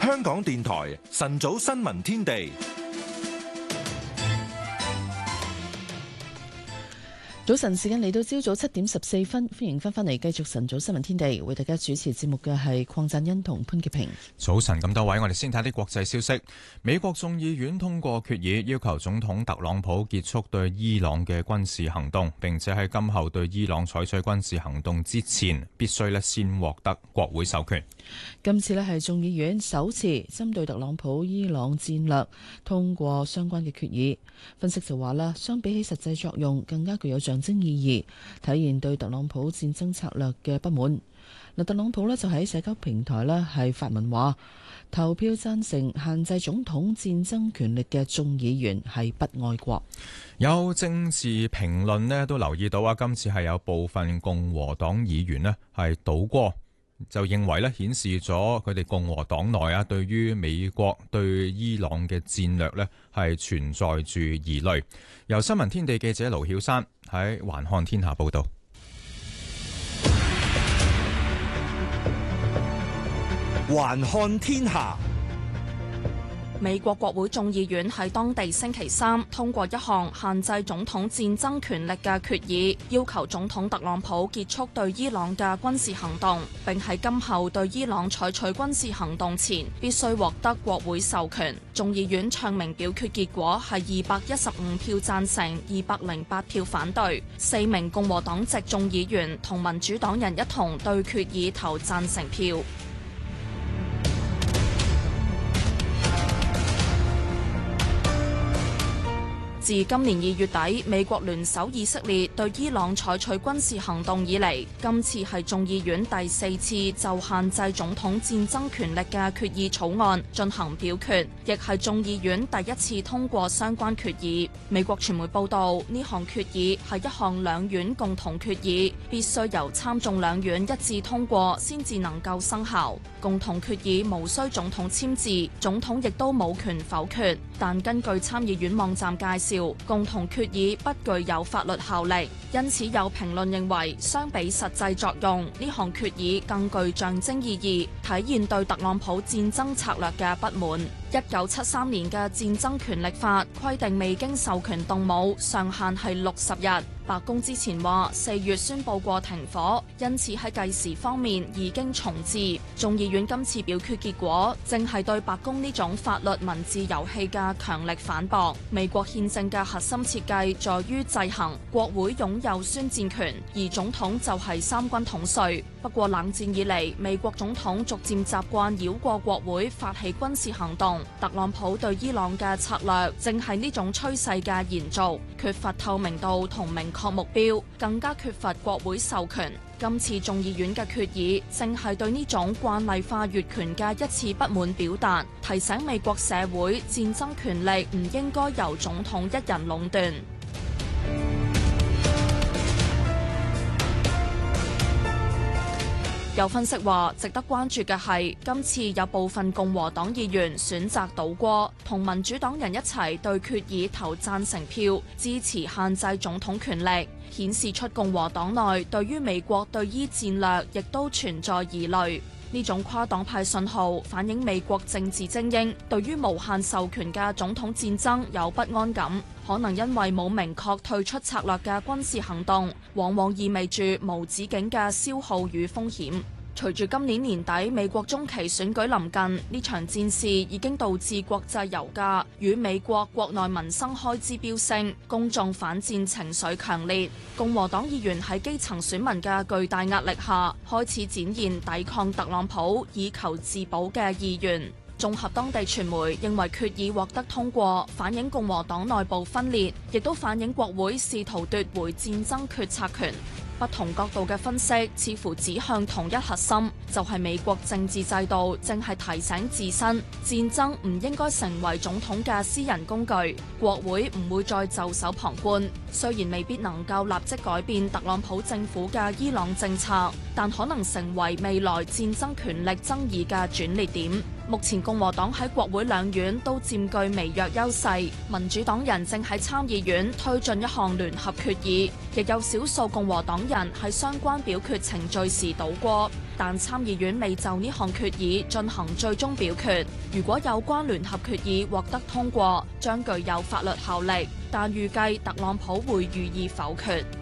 香港電台晨早新聞天地。 早晨時間嚟到朝早7:14，歡迎翻嚟繼續晨早新聞天地，為大家主持節目嘅係鄺振欣同潘潔平。 早晨咁多位，我哋先睇啲國際消息。美國眾議院通過決議，要求總統特朗普結束對伊朗嘅軍事行動，並且喺今後對伊朗採取軍事行動之前，必須先獲得國會授權。 今次係眾議院首次針對特朗普伊朗戰略通過相關嘅決議。分析就話啦，相比起實際作用，更加具有象徵意義，體現對特朗普戰爭策略嘅不滿。特朗普就喺社交平台係發文話，投票贊成限制總統戰爭權力嘅眾議員係不愛國。 有政治評論都留意到今次係有部分共和黨議員係倒戈，就認為顯示咗佢哋共和黨內對於美國對伊朗嘅戰略係存在住疑慮。由新聞天地記者盧曉山喺環看天下報道。 環看天下。 美國國會眾議院喺當地星期三通過一項限制總統戰爭權力嘅決議，要求總統特朗普結束對伊朗嘅軍事行動，並喺今後對伊朗採取軍事行動前必須獲得國會授權。眾議院唱名表決結果係215票贊成，208票反對，4名共和黨籍眾議員同民主黨人一同對決議投贊成票。自今年2月底，美國聯手以色列對伊朗採取軍事行動以嚟，今次係眾議院第4次就限制總統戰爭權力嘅決議草案進行表決，亦係眾議院第一次通過相關決議。美國傳媒報道，呢項決議係一項兩院共同決議，必須由參眾兩院一致通過先至能夠生效。共同決議無需總統簽字，總統亦都冇權否決，但根據參議院網站介紹，共同決議不具有法律效力，因此有評論認為，相比實際作用，呢項決議更具象徵意義，體現對特朗普戰爭策略嘅不滿。1973年嘅戰爭權力法規定未經授權動武上限係60日。白宮之前話4月宣布過停火，因此喺計時方面已經重置。眾議院今次表決結果正係對白宮呢種法律文字遊戲嘅強力反駁。美國憲政嘅核心設計在於制衡，國會擁有宣戰權，而總統就係三軍統帥。不過冷戰以嚟，美國總統逐漸習慣繞過國會發起軍事行動。特朗普對伊朗嘅策略正係呢種趨勢嘅延續，缺乏透明度同明確目標，更加缺乏國會授權。今次眾議院嘅決議正係對呢種慣例化越權嘅一次不滿表達，提醒美國社會戰爭權力唔應該由總統一人壟斷。有分析話，值得關注嘅係今次有部分共和黨議員選擇倒戈，同民主黨人一齊對決議投贊成票，支持限制總統權力，顯示出共和黨內對於美國對伊戰略亦都存在疑慮。呢種跨黨派信號反映美國政治精英對於無限授權嘅總統戰爭有不安感，可能因為冇明確退出策略嘅軍事行動，往往意味住無止境嘅消耗與風險。隨住今年年底美國中期選舉臨近，呢場戰事已經導致國際油價與美國國內民生開支飆升，公眾反戰情緒強烈。共和黨議員喺基層選民嘅巨大壓力下，開始展現抵抗特朗普以求自保嘅意願。綜合當地傳媒認為決議獲得通過，反映共和黨內部分裂，亦都反映國會試圖奪回戰爭決策權。不同角度嘅分析似乎指向同一核心，就係美國政治制度正係提醒自身，戰爭唔應該成為總統嘅私人工具，國會唔會再袖手旁觀。雖然未必能夠立即改變特朗普政府嘅伊朗政策，但可能成為未來戰爭權力爭議嘅轉捩點。目前共和黨喺國會兩院都佔據微弱優勢，民主黨人正喺參議院推進一項聯合決議，亦有少數共和黨人喺相關表決程序時倒戈。 但參議院未就呢項決議進行最終表決。如果有關聯合決議獲得通過，將具有法律效力，但預計特朗普會予以否決。